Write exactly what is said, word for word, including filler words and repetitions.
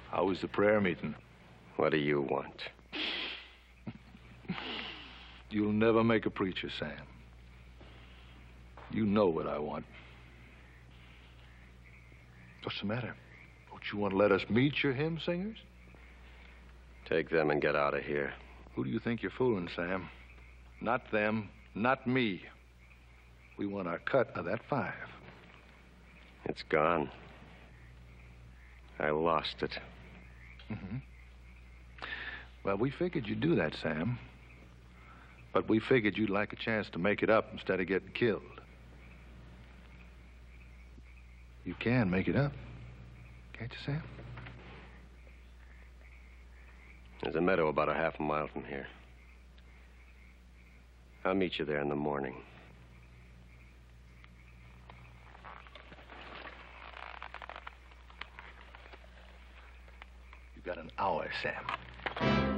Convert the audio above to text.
How was the prayer meeting? What do you want? You'll never make a preacher, Sam. You know what I want. What's the matter? Don't you want to let us meet your hymn singers? Take them and get out of here. Who do you think you're fooling, Sam? Not them, not me. We want our cut of that five. It's gone. I lost it. Mm-hmm. Well, we figured you'd do that, Sam. But we figured you'd like a chance to make it up instead of getting killed. You can make it up. Can't you, Sam? There's a meadow about a half a mile from here. I'll meet you there in the morning. You've got an hour, Sam.